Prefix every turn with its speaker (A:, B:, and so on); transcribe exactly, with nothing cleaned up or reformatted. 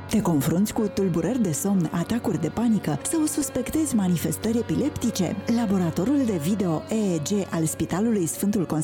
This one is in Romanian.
A: Te confrunți cu tulburări de somn, atacuri de panică sau suspectezi manifestări epileptice? Laboratorul de video E E G al Spitalului Sfântul